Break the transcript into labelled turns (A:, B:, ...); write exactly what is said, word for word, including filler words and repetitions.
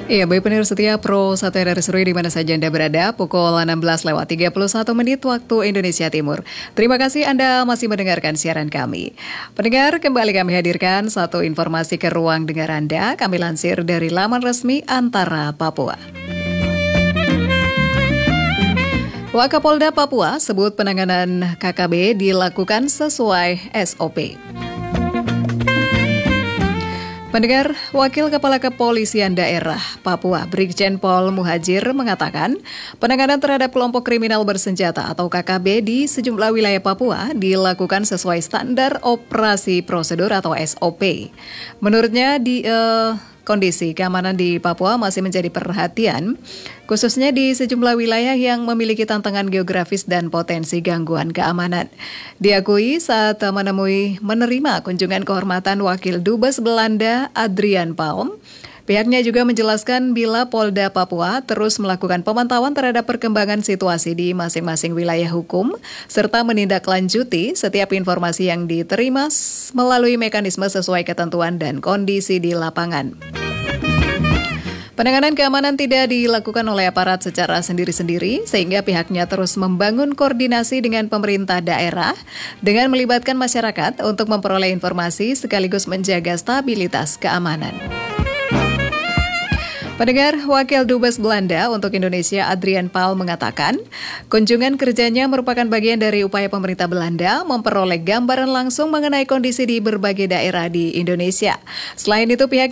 A: Iya, baik pendengar setia Pro satu R R I Seru di mana saja Anda berada, pukul enam belas lewat tiga puluh satu menit waktu Indonesia Timur. Terima kasih Anda masih mendengarkan siaran kami. Pendengar, kembali kami hadirkan satu informasi ke ruang dengar Anda. Kami lansir dari laman resmi Antara Papua. Wakapolda Papua sebut penanganan K K B dilakukan sesuai S O P. Pendengar, Wakil Kepala Kepolisian Daerah Papua Brigjen Pol Muhajir mengatakan penanganan terhadap kelompok kriminal bersenjata atau K K B di sejumlah wilayah Papua dilakukan sesuai standar operasi prosedur atau S O P. Menurutnya di uh, kondisi keamanan di Papua masih menjadi perhatian, khususnya di sejumlah wilayah yang memiliki tantangan geografis dan potensi gangguan keamanan. Diakui saat menemui menerima kunjungan kehormatan Wakil Dubes Belanda Adrian Palm, pihaknya juga menjelaskan bila Polda Papua terus melakukan pemantauan terhadap perkembangan situasi di masing-masing wilayah hukum, serta menindaklanjuti setiap informasi yang diterima melalui mekanisme sesuai ketentuan dan kondisi di lapangan. Penanganan keamanan tidak dilakukan oleh aparat secara sendiri-sendiri, sehingga pihaknya terus membangun koordinasi dengan pemerintah daerah dengan melibatkan masyarakat untuk memperoleh informasi sekaligus menjaga stabilitas keamanan. Pendengar, Wakil Dubes Belanda untuk Indonesia Adrian Paul mengatakan, kunjungan kerjanya merupakan bagian dari upaya pemerintah Belanda memperoleh gambaran langsung mengenai kondisi di berbagai daerah di Indonesia. Selain itu, pihak